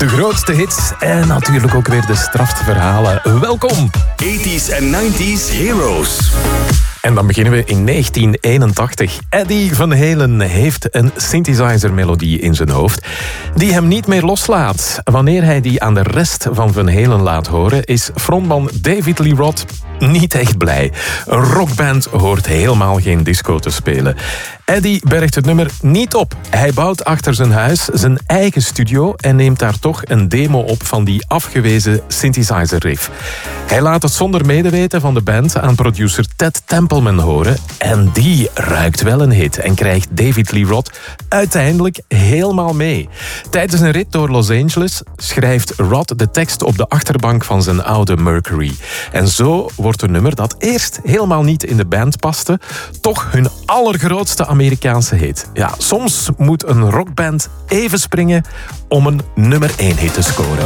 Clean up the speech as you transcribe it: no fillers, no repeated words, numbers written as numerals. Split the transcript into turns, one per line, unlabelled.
De grootste hits en natuurlijk ook weer de strafste verhalen. Welkom!
80s en 90s Heroes.
En dan beginnen we in 1981. Eddie Van Halen heeft een synthesizer-melodie in zijn hoofd die hem niet meer loslaat. Wanneer hij die aan de rest van Van Halen laat horen, is frontman David Lee Roth niet echt blij. Een rockband hoort helemaal geen disco te spelen. Eddie bergt het nummer niet op. Hij bouwt achter zijn huis zijn eigen studio en neemt daar toch een demo op van die afgewezen synthesizer riff. Hij laat het zonder medeweten van de band aan producer Ted Templeman horen en die ruikt wel een hit en krijgt David Lee Roth uiteindelijk helemaal mee. Tijdens een rit door Los Angeles schrijft Roth de tekst op de achterbank van zijn oude Mercury. En zo wordt een nummer dat eerst helemaal niet in de band paste, toch hun allergrootste Amerikaanse hit. Ja, soms moet een rockband even springen om een nummer 1 hit te scoren.